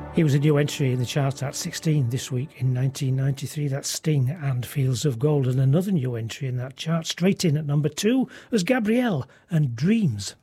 He was a new entry in the chart at 16 this week in 1993. That's Sting and Fields of Gold. And another new entry in that chart, straight in at number 2, was Gabrielle and Dreams.